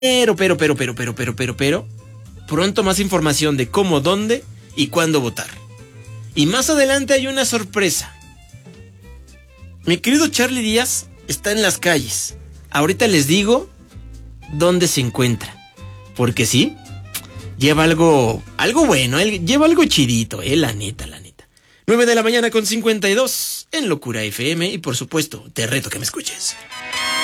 Pero, pronto más información de cómo, dónde y cuándo votar. Y más adelante hay una sorpresa. Mi querido Charly Díaz está en las calles. Ahorita les digo dónde se encuentra. Porque sí, lleva algo bueno, lleva algo chidito, la neta. 9 de la mañana con 52 en Locura FM y por supuesto, te reto que me escuches.